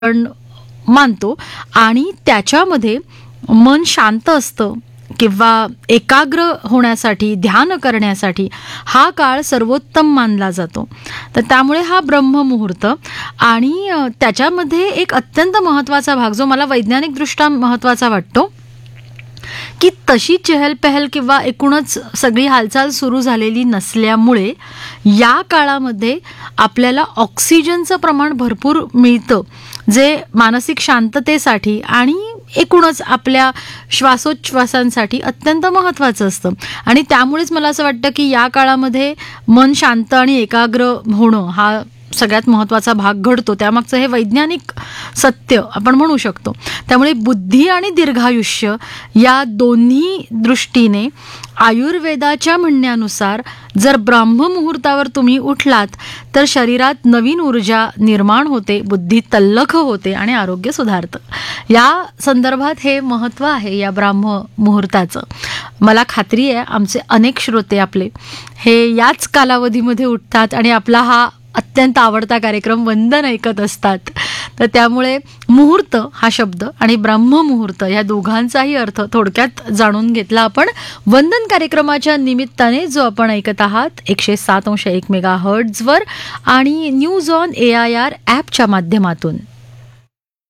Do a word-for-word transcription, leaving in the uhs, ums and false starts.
आपण मानतो आणि त्याच्यामध्ये मन शांत असतं किंवा एकाग्र होण्यासाठी, ध्यान करण्यासाठी हा काळ सर्वोत्तम मानला जातो. तर त्यामुळे हा ब्रह्ममुहूर्त आणि अ, त्याच्यामध्ये एक अत्यंत महत्त्वाचा भाग जो मला वैज्ञानिकदृष्ट्या महत्त्वाचा वाटतो, की तशी चहल-पहल किंवा एकूणच सगळी हालचाल सुरू झालेली नसल्यामुळे या काळामध्ये आपल्याला ऑक्सिजनचं प्रमाण भरपूर मिळतं, जे मानसिक शांततेसाठी आणि एकूणच आपल्या श्वासोच्छवासांसाठी अत्यंत महत्त्वाचं असतं. आणि त्यामुळेच मला असं वाटतं, की या काळामध्ये मन शांत आणि एकाग्र होणं हा सगळ्यात महत्त्वाचा भाग घडतो. त्यामागचं हे वैज्ञानिक सत्य आपण म्हणू शकतो. त्यामुळे बुद्धी आणि दीर्घायुष्य या दोन्ही दृष्टीने आयुर्वेदाच्या म्हणण्यानुसार जर ब्रह्ममुहूर्तावर तुम्ही उठलात तर शरीरात नवीन ऊर्जा निर्माण होते, बुद्धी तल्लख होते आणि आरोग्य सुधारतं. या संदर्भात हे महत्त्व आहे या ब्रह्ममुहूर्ताचं. मला खात्री आहे आमचे अनेक श्रोते आपले हे याच कालावधीमध्ये उठतात आणि आपला हा अत्यंत आवडता कार्यक्रम वंदन ऐकत असतात. तर त्यामुळे मुहूर्त हा शब्द आणि ब्रह्ममुहूर्त या दोघांचाही अर्थ थोडक्यात जाणून घेतला आपण वंदन कार्यक्रमाच्या निमित्ताने, जो आपण ऐकत आहात एकशे सात अंश एक मेगा हर्ट्झवर आणि news on A I R ॲपच्या माध्यमातून.